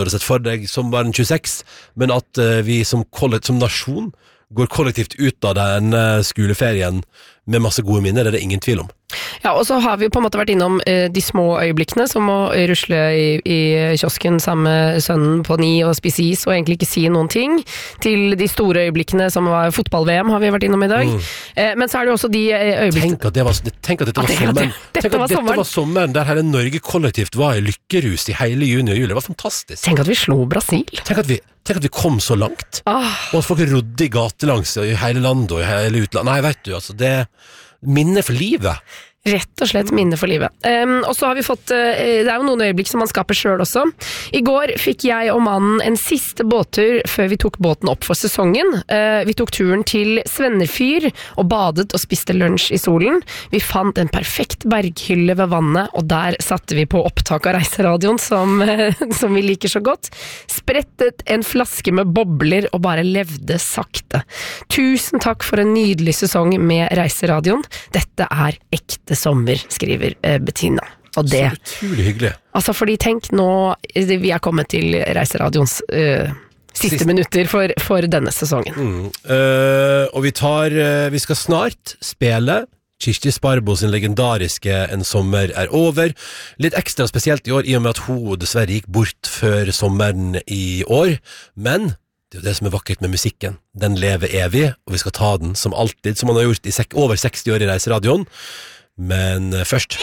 sett for deg sommeren 26, men at vi som nasjon går kollektivt ut av den skoleferien med masse gode minner, det er det ingen tvil om. Ja, og så har vi på en måte vært innom de små øyeblikkene, som å rusle i kiosken sammen med sønnen på 9 og spise is, og egentlig ikke si noen ting, til de store øyeblikkene som var fotball-VM, har vi vært innom i dag. Men så er det jo også de øyeblikkene... Tenk at dette var sommeren, der hele Norge kollektivt var i lykkerus i hele juni og juli. Det var fantastisk. Tenk at vi slo Brasil. Tenk at vi kom så langt, og at folk rodde i gatelangs i hele landet og i hele utlandet. Nei, vet du, altså, det minner for livet. Rett og slett minne for livet. Og så har vi fått, det er jo noen øyeblikk som man skaper selv også. I går fikk jeg og mannen en siste båttur før vi tok båten opp for sesongen. Vi tok turen til Svennerfyr og badet og spiste lunsj i solen. Vi fant en perfekt berghylle ved vannet, og der satte vi på opptak av reiseradioen som vi liker så godt. Sprettet en flaske med bobler og bare levde sakte. Tusen takk for en nydelig sesong med reiseradioen. Dette er ekte sommer, skriver Bettina. Og det, så utrolig hyggelig. Altså, fordi tenk nå, vi er kommet til reiseradions siste minutter for denne sesongen. Og vi skal snart spille Kirsti Sparbo sin legendariske En sommer er over. Litt ekstra spesielt i år, i og med at hun dessverre gikk bort før sommeren i år. Men det er jo det som er vakkert med musikken. Den lever evig, og vi skal ta den som alltid, som man har gjort i over 60 år i reiseradioen. Men først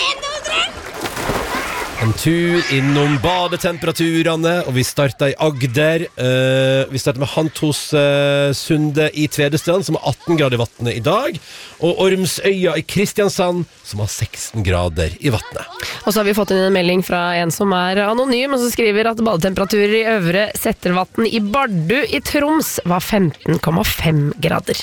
en tur innom badetemperaturene, og vi starter i Agder. Vi starter med Hantos Sunde i Tvedestrand, som har 18 grader i vattnet i dag, og Ormsøya i Kristiansand, som har 16 grader i vattnet. Og så har vi fått inn en melding fra en som er anonym, og som skriver at badetemperaturer i Øvre Settervatn i Bardu i Troms var 15,5 grader.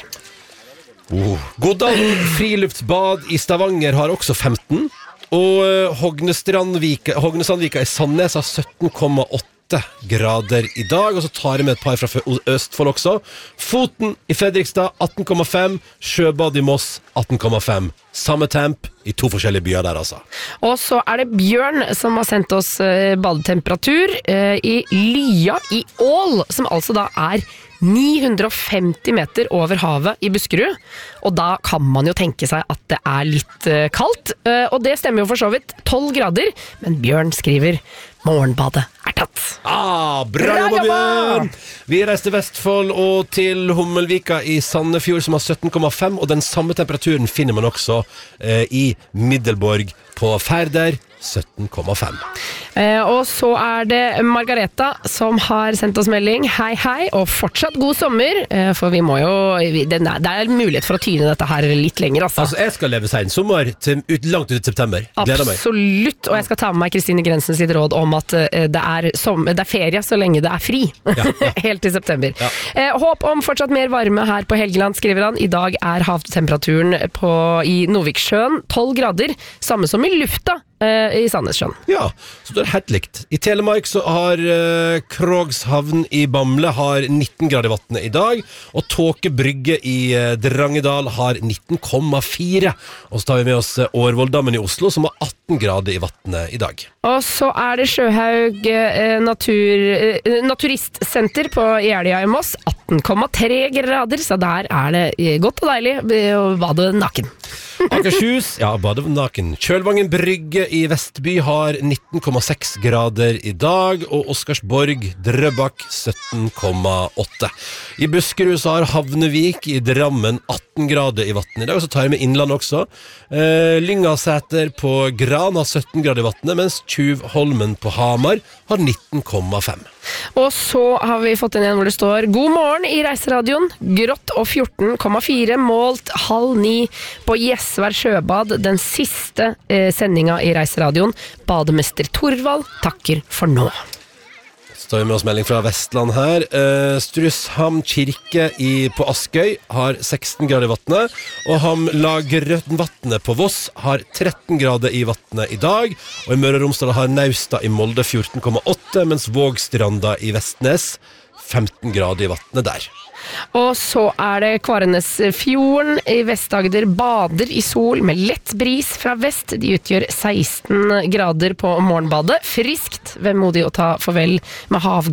Godal friluftsbad i Stavanger har også 15, og Hognesandvika i Sandnes har 17,8 grader i dag, og så tar jeg med et par fra Østfold også. Foten i Fredrikstad 18,5, Sjøbad i Moss 18,5. Samme temp i 2 forskjellige byer der, altså. Og så er det Bjørn som har sendt oss badetemperatur i Lya i Ål, som altså da er 950 meter over havet i Buskerud, og da kan man jo tenke seg at det er litt kaldt, og det stemmer jo for så vidt, 12 grader, men Bjørn skriver morgenbadet er tatt. Bra jobba, Bjørn! Vi reiste til Vestfold og til Hummelvika i Sandefjord, som har 17,5, og den samme temperaturen finner man også i Middelborg på Færder, 17,5. Og så er det Margareta som har sendt oss melding. Hei, og fortsatt god sommer, for vi må jo, det er mulighet for å tyne dette her litt lenger, altså. Altså, jeg skal leve seg en sommer langt ut i september. Gleder meg. Absolutt, og jeg skal ta med meg Kristine Grensen sitt råd om at det er ferie så lenge det er fri. Ja. Helt til september. Ja. Håp om fortsatt mer varme her på Helgeland, skriver han. I dag er havtemperaturen i Noviksjøen 12 grader, samme som i lufta i Sandnessjøen. Ja, så det er helt likt. I Telemark så har Krogshavn i Bamble har 19 grader i vattnet i dag, og Tåke Brygge i Drangedal har 19,4. Og så tar vi med oss Årvolddammen i Oslo, som har 18 grader i vattnet i dag. Og så er det Sjøhaug Naturistsenter på Jeløya i Moss, 18,3 grader, så der er det godt og deilig å bade naken. Akershus, bade naken. Kjølvangen Brygge i Vestby har 19,6 grader i dag, og Oscarsborg Drøbak 17,8. I Buskerud så har Havnevik i Drammen 18 grader i vattnet i dag, og så tar jeg med Innland også. Lyngasæter på Gran har 17 grader i vattnet, mens Tjuvholmen på Hamar har 19,5. Og så har vi fått inn igjen hvor det står God morgen i reiseradioen, grått og 14,4, målt 8:30 på Gjesvær Sjøbad, den siste sendinga i reiseradioen. Bademester Torvald takker for nå. Står med oss melding fra Vestland her. Strusham kirke på Askøy har 16 grader i vattnet, og Hamlagrøtvatnet på Voss har 13 grader i vattnet i dag, og i Møre og Romsdal har Nausta i Molde 14,8, mens Vågstranda i Vestnes 15 grader i vattnet der. Og så er det Kvarenesfjorden i Vest-Agder bader i sol med lett bris fra vest. De utgjør 16 grader på morgenbadet. Friskt, vemodig å ta farvel med